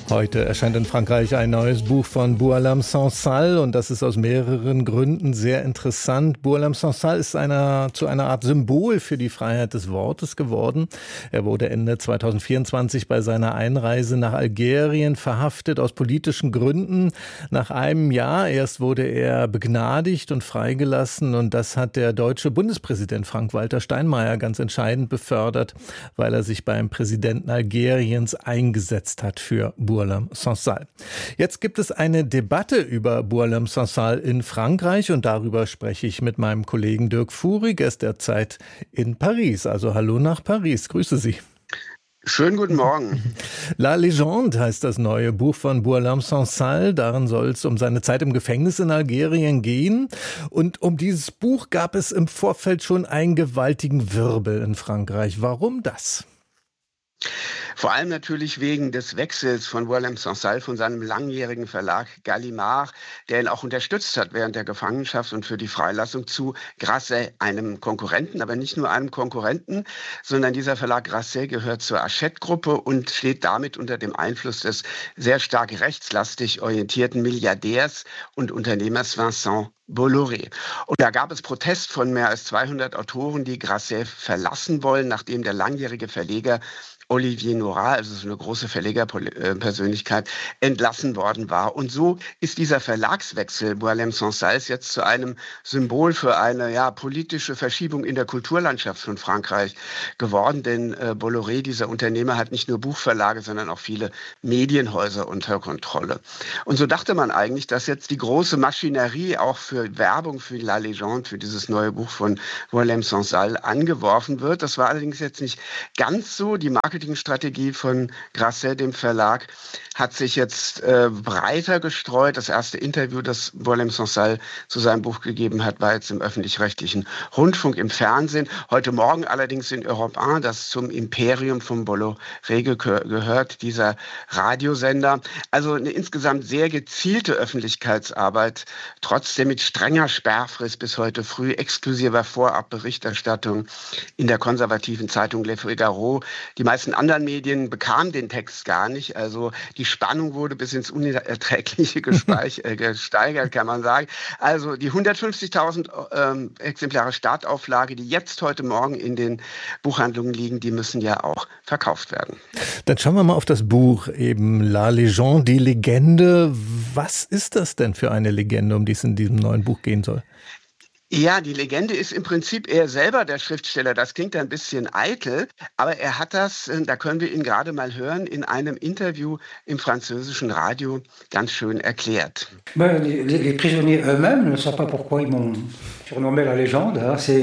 Heute erscheint in Frankreich ein neues Buch von Boualem Sansal und das ist aus mehreren Gründen sehr interessant. Boualem Sansal ist zu einer Art Symbol für die Freiheit des Wortes geworden. Er wurde Ende 2024 bei seiner Einreise nach Algerien verhaftet aus politischen Gründen. Nach einem Jahr erst wurde er begnadigt und freigelassen und das hat der deutsche Bundespräsident Frank-Walter Steinmeier ganz entscheidend befördert, weil er sich beim Präsidenten Algeriens eingesetzt hat für Boualem Sansal. Jetzt gibt es eine Debatte über Boualem Sansal in Frankreich und darüber spreche ich mit meinem Kollegen Dirk Furig. Er ist derzeit in Paris. Also hallo nach Paris. Grüße Sie. Schönen guten Morgen. La Légende heißt das neue Buch von Boualem Sansal. Darin soll es um seine Zeit im Gefängnis in Algerien gehen. Und um dieses Buch gab es im Vorfeld schon einen gewaltigen Wirbel in Frankreich. Warum das? Vor allem natürlich wegen des Wechsels von Boualem Sansal von seinem langjährigen Verlag Gallimard, der ihn auch unterstützt hat während der Gefangenschaft und für die Freilassung, zu Grasset, einem Konkurrenten, aber nicht nur einem Konkurrenten, sondern dieser Verlag Grasset gehört zur Hachette-Gruppe und steht damit unter dem Einfluss des sehr stark rechtslastig orientierten Milliardärs und Unternehmers Vincent Bolloré. Und da gab es Protest von mehr als 200 Autoren, die Grasset verlassen wollen, nachdem der langjährige Verleger Olivier Norat, also so eine große Verlegerpersönlichkeit, entlassen worden war. Und so ist dieser Verlagswechsel Boualem Sansals jetzt zu einem Symbol für eine politische Verschiebung in der Kulturlandschaft von Frankreich geworden. Denn Bolloré, dieser Unternehmer, hat nicht nur Buchverlage, sondern auch viele Medienhäuser unter Kontrolle. Und so dachte man eigentlich, dass jetzt die große Maschinerie auch für Werbung für La Légende, für dieses neue Buch von Boualem Sansal angeworfen wird. Das war allerdings jetzt nicht ganz so. Die Marketingstrategie von Grasset, dem Verlag, hat sich jetzt breiter gestreut. Das erste Interview, das Boualem Sansal zu seinem Buch gegeben hat, war jetzt im öffentlich-rechtlichen Rundfunk, im Fernsehen. Heute Morgen allerdings in Europe 1, das zum Imperium von Bolloré gehört, dieser Radiosender. Also eine insgesamt sehr gezielte Öffentlichkeitsarbeit, trotzdem mit strenger Sperrfrist bis heute früh, exklusiver Vorabberichterstattung in der konservativen Zeitung Le Figaro. Die meisten anderen Medien bekamen den Text gar nicht. Also die Spannung wurde bis ins Unerträgliche gesteigert, kann man sagen. Also die 150.000 Exemplare Startauflage, die jetzt heute Morgen in den Buchhandlungen liegen, die müssen ja auch verkauft werden. Dann schauen wir mal auf das Buch, eben La Légende, die Legende. Was ist das denn für eine Legende, um die es in diesem neuen Buch gehen soll? Ja, die Legende ist im Prinzip er selber der Schriftsteller. Das klingt ein bisschen eitel, aber er hat das, da können wir ihn gerade mal hören, in einem Interview im französischen Radio ganz schön erklärt. Les prisonniers eux-mêmes ne savent pas pourquoi ils m'ont surnommé la légende.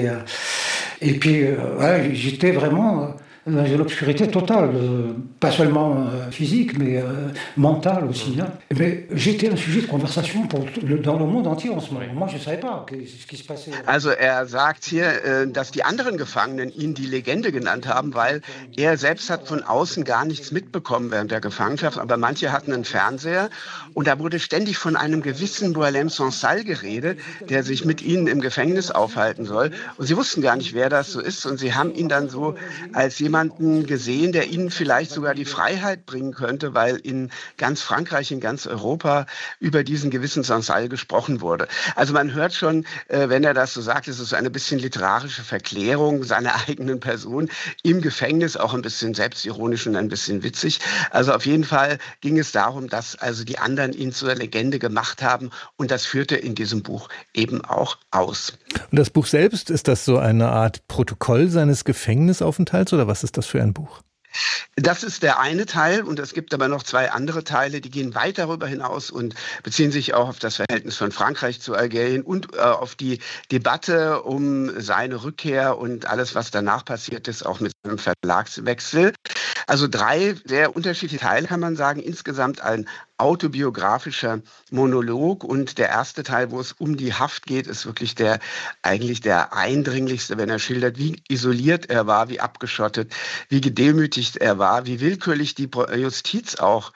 Et puis, j'étais vraiment dans une obscurité totale, pas seulement physique, mais mentale aussi. Mais j'étais un sujet de conversation dans le monde entier en ce moment. Moi, je ne savais pas ce qui se passait. Also er sagt hier, dass die anderen Gefangenen ihn die Legende genannt haben, weil er selbst hat von außen gar nichts mitbekommen während der Gefangenschaft. Aber manche hatten einen Fernseher und da wurde ständig von einem gewissen Boualem Sansal geredet, der sich mit ihnen im Gefängnis aufhalten soll. Und sie wussten gar nicht, wer das so ist. Und sie haben ihn dann so als jemanden gesehen, der ihnen vielleicht sogar die Freiheit bringen könnte, weil in ganz Frankreich, in ganz Europa über diesen gewissen Sansal gesprochen wurde. Also man hört schon, wenn er das so sagt, es ist eine bisschen literarische Verklärung seiner eigenen Person im Gefängnis, auch ein bisschen selbstironisch und ein bisschen witzig. Also auf jeden Fall ging es darum, dass also die anderen ihn zur Legende gemacht haben und das führte in diesem Buch eben auch aus. Und das Buch selbst, ist das so eine Art Protokoll seines Gefängnisaufenthalts oder was ist das für ein Buch? Das ist der eine Teil und es gibt aber noch zwei andere Teile, die gehen weit darüber hinaus und beziehen sich auch auf das Verhältnis von Frankreich zu Algerien und auf die Debatte um seine Rückkehr und alles, was danach passiert ist, auch mit seinem Verlagswechsel. Also 3 sehr unterschiedliche Teile, kann man sagen, insgesamt ein autobiografischer Monolog und der erste Teil, wo es um die Haft geht, ist wirklich eigentlich der eindringlichste, wenn er schildert, wie isoliert er war, wie abgeschottet, wie gedemütigt er war, wie willkürlich die Justiz auch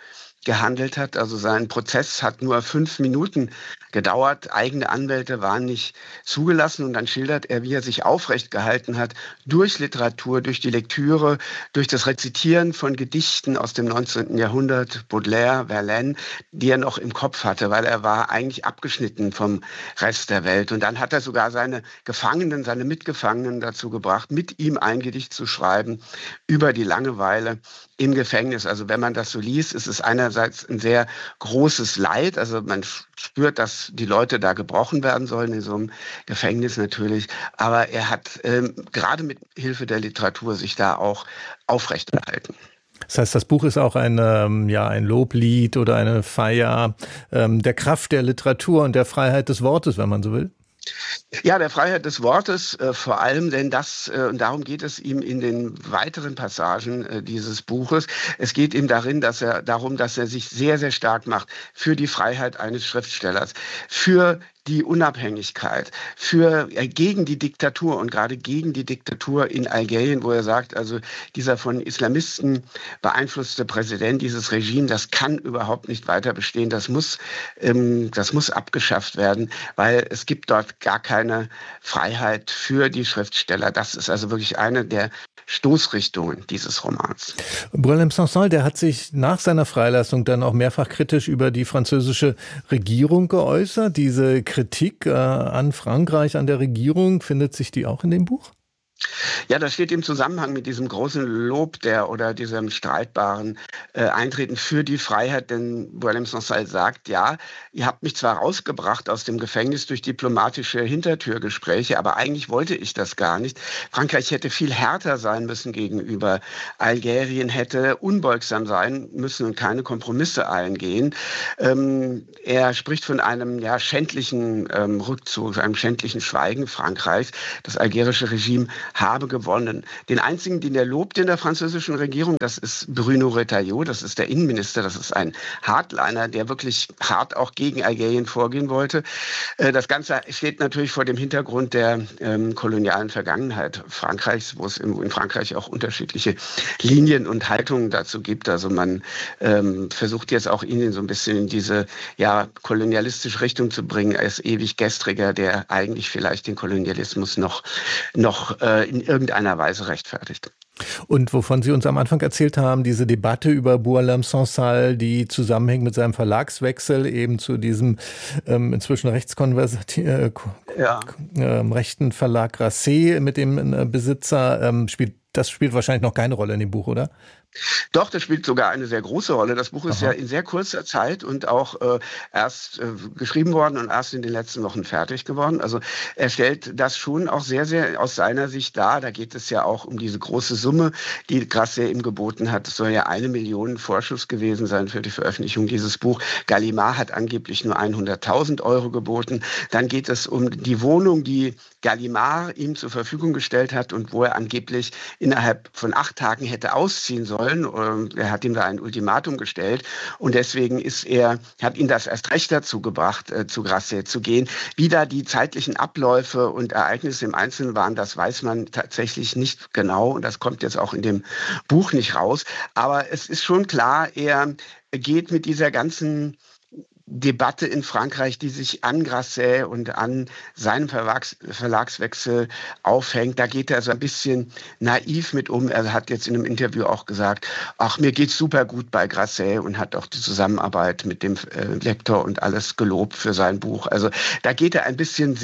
gehandelt hat. Also sein Prozess hat nur 5 Minuten gedauert. Eigene Anwälte waren nicht zugelassen. Und dann schildert er, wie er sich aufrecht gehalten hat durch Literatur, durch die Lektüre, durch das Rezitieren von Gedichten aus dem 19. Jahrhundert, Baudelaire, Verlaine, die er noch im Kopf hatte, weil er war eigentlich abgeschnitten vom Rest der Welt. Und dann hat er sogar seine Gefangenen, seine Mitgefangenen dazu gebracht, mit ihm ein Gedicht zu schreiben über die Langeweile im Gefängnis. Also wenn man das so liest, ist es einerseits ein sehr großes Leid. Also man spürt, dass die Leute da gebrochen werden sollen in so einem Gefängnis natürlich. Aber er hat gerade mit Hilfe der Literatur sich da auch aufrechterhalten. Das heißt, das Buch ist auch ein Loblied oder eine Feier der Kraft der Literatur und der Freiheit des Wortes, wenn man so will. Ja, der Freiheit des Wortes vor allem, denn und darum geht es ihm in den weiteren Passagen dieses Buches. Es geht ihm darum, dass er sich sehr, sehr stark macht für die Freiheit eines Schriftstellers, für die Unabhängigkeit, gegen die Diktatur und gerade gegen die Diktatur in Algerien, wo er sagt, also dieser von Islamisten beeinflusste Präsident, dieses Regime, das kann überhaupt nicht weiter bestehen, das muss abgeschafft werden, weil es gibt dort gar keine Freiheit für die Schriftsteller. Das ist also wirklich eine der Stoßrichtungen dieses Romans. Boualem Sansal, der hat sich nach seiner Freilassung dann auch mehrfach kritisch über die französische Regierung geäußert. Diese Kritik an Frankreich, an der Regierung, findet sich die auch in dem Buch? Ja, das steht im Zusammenhang mit diesem großen Lob oder diesem streitbaren Eintreten für die Freiheit, denn Boualem Sansal sagt, ja, ihr habt mich zwar rausgebracht aus dem Gefängnis durch diplomatische Hintertürgespräche, aber eigentlich wollte ich das gar nicht. Frankreich hätte viel härter sein müssen gegenüber Algerien, hätte unbeugsam sein müssen und keine Kompromisse eingehen. Er spricht von einem schändlichen Rückzug, einem schändlichen Schweigen Frankreichs. Das algerische Regime habe gewonnen. Den einzigen, den er lobt in der französischen Regierung, das ist Bruno Retailleau, das ist der Innenminister, das ist ein Hardliner, der wirklich hart auch gegen Algerien vorgehen wollte. Das Ganze steht natürlich vor dem Hintergrund der kolonialen Vergangenheit Frankreichs, wo es in Frankreich auch unterschiedliche Linien und Haltungen dazu gibt. Also man versucht jetzt auch ihn so ein bisschen in diese kolonialistische Richtung zu bringen. Er ist ewig Gestriger, der eigentlich vielleicht den Kolonialismus noch in irgendeiner Weise rechtfertigt. Und wovon Sie uns am Anfang erzählt haben, diese Debatte über Boualem Sansal, die zusammenhängt mit seinem Verlagswechsel eben zu diesem inzwischen rechten Verlag Grasset mit dem Besitzer, das spielt wahrscheinlich noch keine Rolle in dem Buch, oder? Doch, das spielt sogar eine sehr große Rolle. Das Buch ist ja in sehr kurzer Zeit und auch erst geschrieben worden und erst in den letzten Wochen fertig geworden. Also er stellt das schon auch sehr, sehr aus seiner Sicht dar. Da geht es ja auch um diese große Summe, die Grasset ihm geboten hat. Es soll ja 1 Million Vorschuss gewesen sein für die Veröffentlichung dieses Buch. Gallimard hat angeblich nur 100.000 Euro geboten. Dann geht es um die Wohnung, die Gallimard ihm zur Verfügung gestellt hat und wo er angeblich innerhalb von 8 Tagen hätte ausziehen sollen. Er hat ihm da ein Ultimatum gestellt und deswegen hat ihn das erst recht dazu gebracht, zu Grasset zu gehen. Wie da die zeitlichen Abläufe und Ereignisse im Einzelnen waren, das weiß man tatsächlich nicht genau und das kommt jetzt auch in dem Buch nicht raus. Aber es ist schon klar, er geht mit dieser ganzen Debatte in Frankreich, die sich an Grasset und an seinem Verlagswechsel aufhängt. Da geht er so ein bisschen naiv mit um. Er hat jetzt in einem Interview auch gesagt, ach, mir geht's super gut bei Grasset und hat auch die Zusammenarbeit mit dem Lektor und alles gelobt für sein Buch. Also da geht er ein bisschen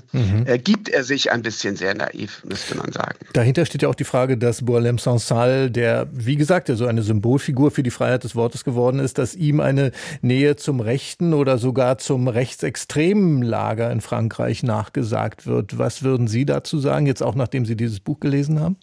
gibt er sich ein bisschen sehr naiv, müsste man sagen. Dahinter steht ja auch die Frage, dass Boualem Sansal, der, wie gesagt, ja so eine Symbolfigur für die Freiheit des Wortes geworden ist, dass ihm eine Nähe zum Rechten oder sogar zum rechtsextremen Lager in Frankreich nachgesagt wird. Was würden Sie dazu sagen, jetzt auch nachdem Sie dieses Buch gelesen haben?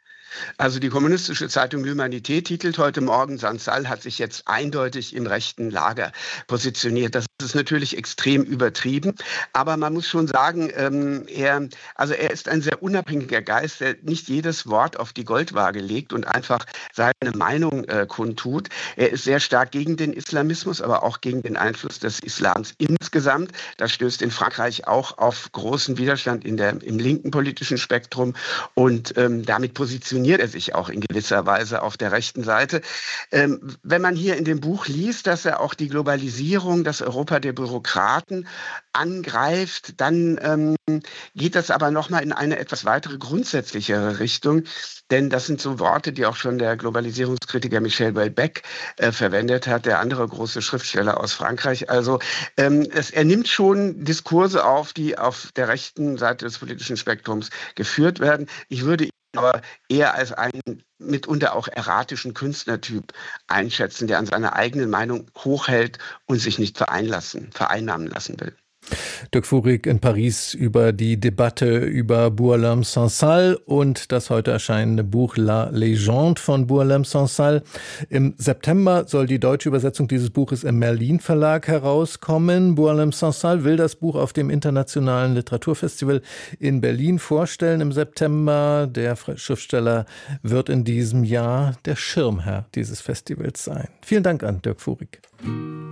Also die kommunistische Zeitung L'Humanité titelt heute Morgen, Sansal hat sich jetzt eindeutig im rechten Lager positioniert. Das ist natürlich extrem übertrieben, aber man muss schon sagen, er ist ein sehr unabhängiger Geist, der nicht jedes Wort auf die Goldwaage legt und einfach seine Meinung kundtut. Er ist sehr stark gegen den Islamismus, aber auch gegen den Einfluss des Islams insgesamt. Das stößt in Frankreich auch auf großen Widerstand im linken politischen Spektrum und damit positioniert positioniert er sich auch in gewisser Weise auf der rechten Seite. Wenn man hier in dem Buch liest, dass er auch die Globalisierung, das Europa der Bürokraten angreift, dann geht das aber nochmal in eine etwas weitere, grundsätzlichere Richtung. Denn das sind so Worte, die auch schon der Globalisierungskritiker Michel Houellebecq verwendet hat, der andere große Schriftsteller aus Frankreich. Also er nimmt schon Diskurse auf, die auf der rechten Seite des politischen Spektrums geführt werden. Ich würde ihn aber eher als einen mitunter auch erratischen Künstlertyp einschätzen, der an seiner eigenen Meinung hochhält und sich nicht vereinnahmen lassen will. Dirk Furek in Paris über die Debatte über Boualem Sansal und das heute erscheinende Buch La Légende von Boualem Sansal. Im September soll die deutsche Übersetzung dieses Buches im Merlin Verlag herauskommen. Boualem Sansal will das Buch auf dem Internationalen Literaturfestival in Berlin vorstellen im September. Der Schriftsteller wird in diesem Jahr der Schirmherr dieses Festivals sein. Vielen Dank an Dirk Furek.